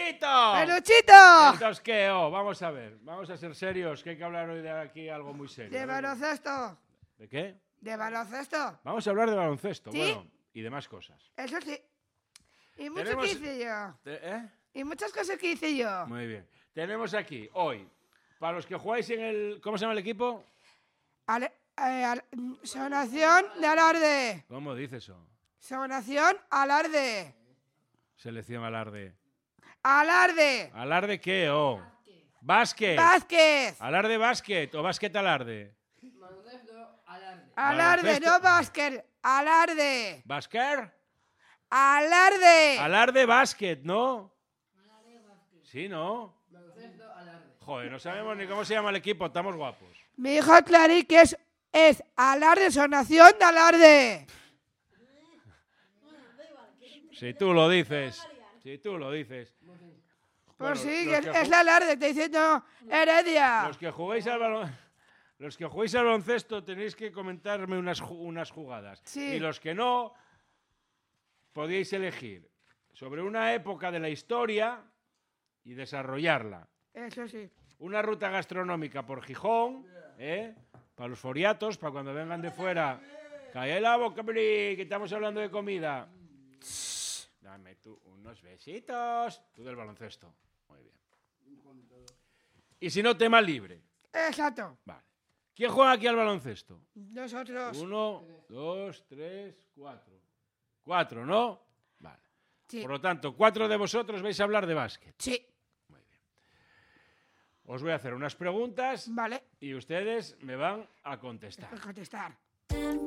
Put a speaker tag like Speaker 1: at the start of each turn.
Speaker 1: ¡Peluchito!
Speaker 2: ¡Peluchito!
Speaker 1: Entonces, ¿qué? Vamos a ver. Vamos a ser serios, que hay que hablar hoy de aquí algo muy serio.
Speaker 2: De baloncesto.
Speaker 1: ¿De qué?
Speaker 2: De baloncesto.
Speaker 1: Vamos a hablar de baloncesto,
Speaker 2: ¿Sí?
Speaker 1: bueno, y de más cosas.
Speaker 2: Eso sí. Y mucho
Speaker 1: Tenemos-
Speaker 2: que hice yo.
Speaker 1: ¿Eh?
Speaker 2: Y muchas cosas que hice yo.
Speaker 1: Muy bien. Tenemos aquí, hoy, para los que jugáis en el... ¿Cómo se llama el equipo?
Speaker 2: Sonación de Alarde.
Speaker 1: ¿Cómo dice eso?
Speaker 2: Sonación Alarde.
Speaker 1: Selección Alarde.
Speaker 2: Alarde.
Speaker 1: ¿Alarde qué? Básquet.
Speaker 2: Vázquez.
Speaker 1: ¿Alarde básquet o básquet alarde?
Speaker 2: Alarde,
Speaker 1: Baloncesto.
Speaker 2: no básquet. Alarde.
Speaker 1: ¿Básquet?
Speaker 2: Alarde.
Speaker 1: Alarde básquet, ¿no? Sí, ¿no? Joder, no sabemos ni cómo se llama el equipo, estamos guapos.
Speaker 2: Mi hijo Clarí que es Alarde, Sonación de Alarde.
Speaker 1: Si tú lo dices. Si tú lo dices.
Speaker 2: Pues
Speaker 1: Bueno,
Speaker 2: sí,
Speaker 1: los
Speaker 2: que
Speaker 1: que
Speaker 2: es la Alarde, te diciendo Heredia.
Speaker 1: Los que jugáis al baloncesto tenéis que comentarme unas jugadas.
Speaker 2: Sí.
Speaker 1: Y los que no, podíais elegir sobre una época de la historia y desarrollarla.
Speaker 2: Eso sí.
Speaker 1: Una ruta gastronómica por Gijón, para los foriatos, para cuando vengan de fuera. Calla la boca, que estamos hablando de comida. Dame tú unos besitos. Tú del baloncesto. Muy bien. Y si no, tema libre.
Speaker 2: Exacto.
Speaker 1: Vale. ¿Quién juega aquí al baloncesto?
Speaker 2: Nosotros.
Speaker 1: 1, 2, 3, 4. 4, ¿no? Vale.
Speaker 2: Sí.
Speaker 1: Por lo tanto, 4 de vosotros vais a hablar de básquet.
Speaker 2: Sí.
Speaker 1: Muy bien. Os voy a hacer unas preguntas
Speaker 2: Vale.
Speaker 1: y ustedes me van a contestar.
Speaker 2: Por contestar.